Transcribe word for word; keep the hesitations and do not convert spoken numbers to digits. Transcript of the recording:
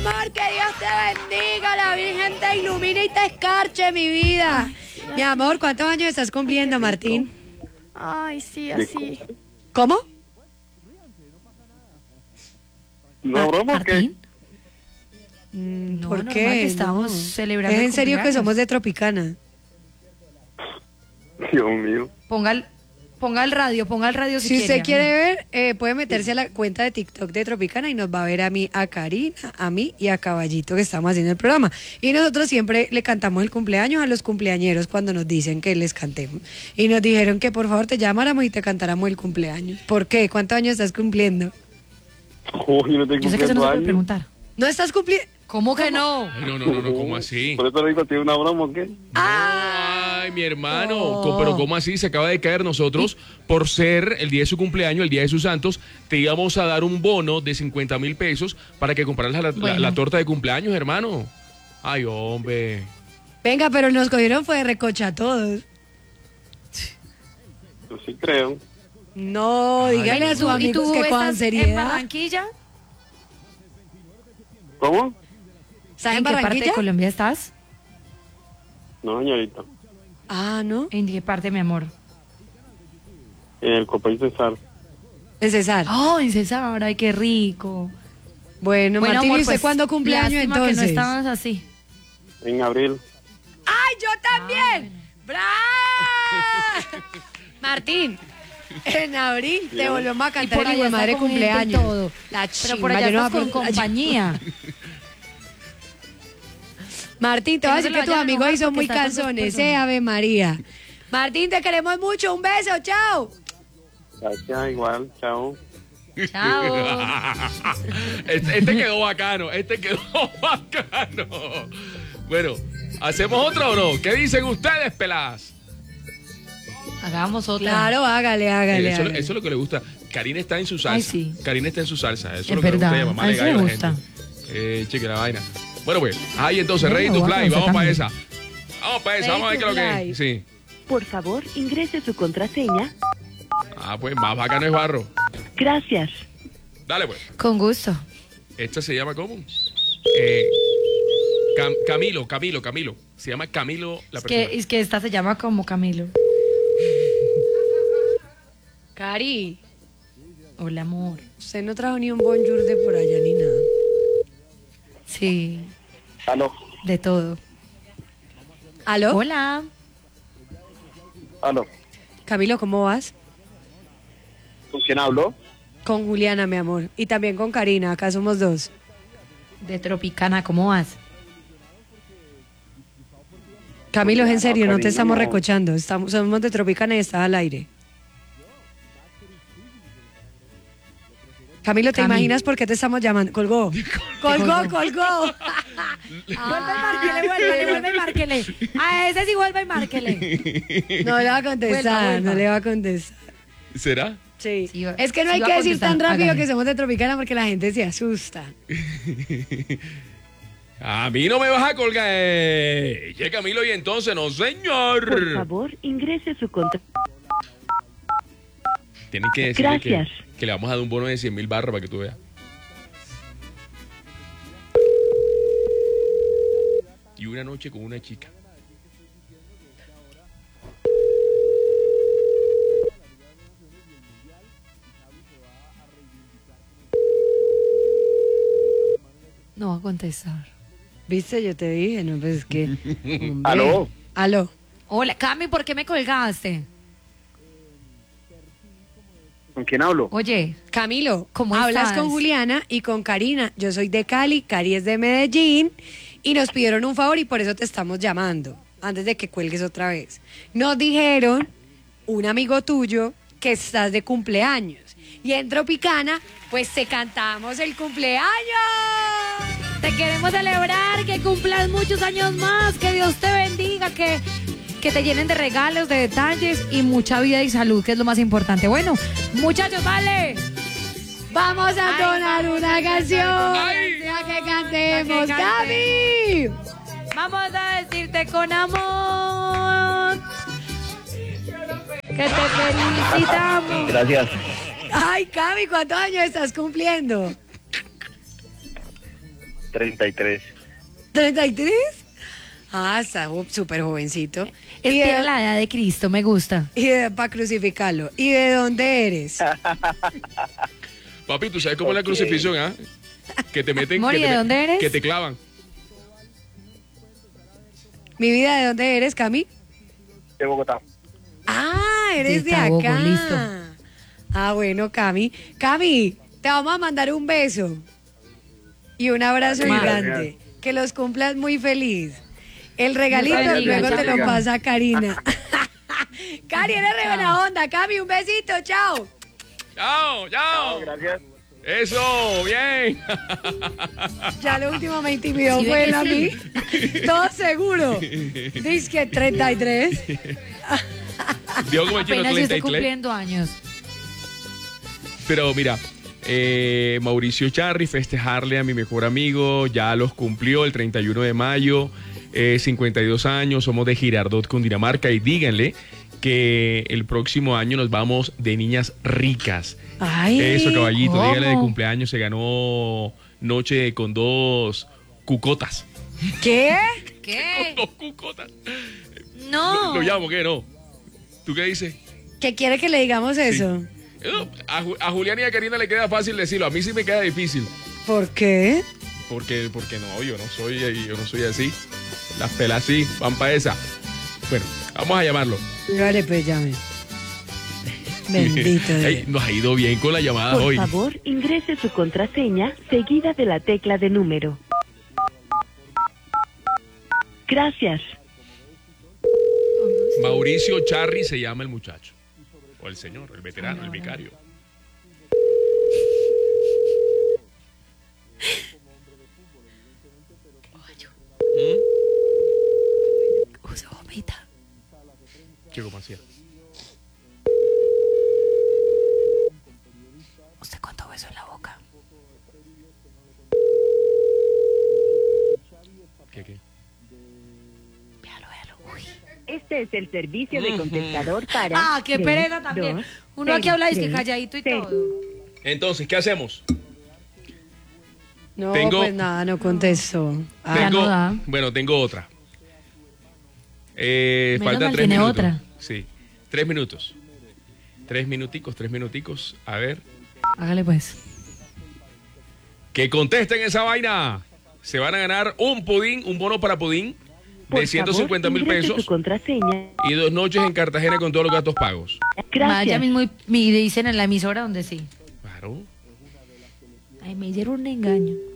Amor, que Dios te bendiga, la Virgen te ilumine y te escarche, mi vida. Mi amor, ¿cuántos años estás cumpliendo, Martín? Ay, sí, así. ¿Cómo? ¿No broma o qué? Mm, No, ¿Por normal, qué? que estamos No. celebrando ¿Es el en serio que cumpleaños? somos de Tropicana? Dios mío. Ponga el, ponga el radio, ponga el radio si, Si usted quiere. quiere ver, eh, puede meterse a la cuenta de TikTok de Tropicana y nos va a ver a mí, a Karina, a mí y a Caballito que estamos haciendo el programa. Y nosotros siempre le cantamos el cumpleaños a los cumpleañeros cuando nos dicen que les cantemos. Y nos dijeron que por favor te llamáramos y te cantáramos el cumpleaños. ¿Por qué? ¿Cuántos años estás cumpliendo? Oh, yo no tengo Yo sé que eso no se puede años. preguntar. ¿No estás cumpliendo? ¿Cómo que no? Ay, no, no, no, no, ¿cómo así? Por eso le digo, ¿tiene una broma o qué? Ay, mi hermano. Oh. Co- Pero ¿cómo así? Se acaba de caer nosotros por ser el día de su cumpleaños, el día de sus santos. Te íbamos a dar un bono de cincuenta mil pesos para que compraras la, la- Bueno. la torta de cumpleaños, hermano. Ay, hombre. Venga, pero nos cogieron fue de recocha a todos. Yo sí creo. No, dígale a sus ¿Y amigos tú que cojan estás en seriedad. Barranquilla? ¿Cómo? ¿Estás en ¿En qué parte Barranquilla? de Colombia estás? No, señorita. Ah, ¿no? ¿En qué parte, mi amor? En el Copay Cesar. En César. Oh, en César, ay, qué rico. Bueno, Martín, amor, ¿y usted pues, cuándo cumpleaños lástima entonces? que no estabas así. En abril. ¡Ay, yo también! ¡Bravo! Martín, en abril te volvemos a Y cantar por el allá hijo de está madre con gente y cumpleaños. todo. La Pero chimba, por allá yo no estás voy a con preguntar- compañía. Martín, te Que voy a no se decir lo que tus vayan a amigos enojar ahí son porque muy está con dos canzones, personas. ¿eh? Ave María. Martín, te queremos mucho. Un beso, chao. Gracias, igual. Chao. Chao. Este, este quedó bacano, este quedó bacano. Bueno, ¿hacemos otra o no? ¿Qué dicen ustedes, peladas? Hagamos otra. Claro, hágale, hágale. Eh, eso, hágale. eso es lo que le gusta. Karina está en su salsa. Ay, sí. Karina está en su salsa. Eso es, Es lo que verdad, le gusta llamarle a eso gallo me a la gusta. gente. Eh, chique la vaina. Bueno, pues, ahí entonces, Bueno, Ready to voy a Fly, conocer vamos para también. esa. Vamos para esa, Ready vamos a ver qué to es lo que fly. es. Sí. Por favor, ingrese su contraseña. Ah, pues más bacano es barro. Gracias. Dale, pues. Con gusto. Esta se llama ¿cómo? Eh, Cam- Camilo, Camilo, Camilo. Se llama Camilo la Es que, persona. es que esta se llama como Camilo. Cari, Hola, amor. usted no trajo ni un bonjour de por allá ni nada. Sí, Aló. de todo. ¿Aló? Hola. Aló. Camilo, ¿cómo vas? ¿Con quién hablo? Con Juliana, mi amor. Y también con Karina, acá somos dos. De Tropicana, ¿cómo vas? Camilo, es en serio, no te Karina, estamos no. recochando. Estamos, somos de Tropicana y estás al aire. Camilo, ¿te Cami. imaginas por qué te estamos llamando? Colgó. Colgó, colgó. Vuelve y márquele, vuelve, vuelve y márquele. A ese sí vuelve y márquele. No le va a contestar, Vuelva, vuelva. no le va a contestar. ¿Será? Sí. Sí, va- es que no sí hay va que a decir tan contestar, rápido hágale. que somos de Tropicana porque la gente se asusta. A mí no me vas a colgar. Eh, Che, Camilo, y entonces no, señor. Por favor, ingrese su contraseña. Tienen que decirle que, Gracias. que le vamos a dar un bono de cien mil barras para que tú veas. Y una noche con una chica. No va a contestar. ¿Viste? Yo te dije, no, pues es que... hombre. Aló. Aló. Hola, Cami, ¿por qué me colgaste? ¿Con quién hablo? Oye, Camilo, ¿Cómo hablas estás? con Juliana y con Karina. Yo soy de Cali, Cari es de Medellín y nos pidieron un favor y por eso te estamos llamando, antes de que cuelgues otra vez. Nos dijeron, un amigo tuyo, que estás de cumpleaños. Y en Tropicana, pues te cantamos el cumpleaños. te queremos celebrar, que cumplas muchos años más, que Dios te bendiga, que, que te llenen de regalos, de detalles y mucha vida y salud, que es lo más importante. Bueno, muchachos, vale. Vamos a Ay, entonar vamos una a canción. Ay. Ya que cantemos, Ya que Cami. Vamos a decirte con amor que te felicitamos. Gracias. Ay, Cami, ¿cuántos años estás cumpliendo? treinta y tres. ¿treinta y tres? Ah, está jo- súper jovencito. Es Y que de- la edad de Cristo, me gusta. Y para crucificarlo. ¿Y de dónde eres? Papi, ¿tú sabes cómo es la crucifixión, ah? Que te meten... Mori, que te, ¿de dónde eres? Que te clavan. Mi vida, ¿de dónde eres, Cami? De Bogotá. Ah, eres de De Tabogo, acá. listo. Ah, bueno, Cami. Cami, te vamos a mandar un beso y un abrazo Gracias. gigante. Que los cumplas muy feliz. El regalito Gracias, luego te lo gracias. pasa Karina. Cari, eres re buena onda. Cami, un besito, chao. ¡Chao, chao! Gracias. ¡Eso! ¡Bien! Ya lo último me intimidó Sí, fue ve él que a mí. sí. Todo seguro. Dice que treinta y tres. Dios, como el chino, Apenas yo treinta y estoy tres. cumpliendo años. Pero mira, eh, Mauricio Charri, festejarle a mi mejor amigo, ya los cumplió el treinta y uno de mayo, eh, cincuenta y dos años, somos de Girardot, Cundinamarca, y díganle que el próximo año nos vamos de niñas ricas. Ay. Eso, caballito, ¿cómo? dígale de cumpleaños, se ganó noche con dos cucotas. ¿Qué? ¿Qué? Dos cucotas. No. Lo llamo, ¿qué no? ¿Tú qué dices? ¿Qué quiere que le digamos eso? No, A, Ju- a Julián y a Karina le queda fácil decirlo, a mí sí me queda difícil. ¿Por qué? Porque, porque no, yo no soy, yo no soy así. Las pelas sí, van para esa. Bueno, vamos a llamarlo. Vale, pues llame. Bendito Dios. Ey, nos ha ido bien con la llamada Por hoy. favor, ingrese su contraseña seguida de la tecla de número. Gracias. Mauricio Charri se llama el muchacho. O el señor, el veterano, el vicario. ¿Mm? Usa gomita. ¿Qué cómo hacía? ¿Usted cuánto beso en la boca? ¿Qué qué? Véalo, véalo. Uy. Este es el servicio de contestador para... Ah, qué tres, pereza también. dos, Uno aquí seis, habla y es que seis, calladito y seis. todo. Entonces, ¿qué hacemos? No, Tengo- pues nada, no contestó. Ah, Ya Tengo, no da. bueno, tengo otra. Eh, Menos faltan mal tres tiene minutos. otra. Sí, tres minutos. Tres minuticos, tres minuticos. A ver. Hágale pues. Que contesten esa vaina. Se van a ganar un pudín, un bono para pudín Por de ciento cincuenta mil favor, ingrese pesos su contraseña. y dos noches en Cartagena con todos los gastos pagos. Vaya Gracias. mismo y me dicen en la emisora donde sí. Claro. Ay, me hicieron un engaño.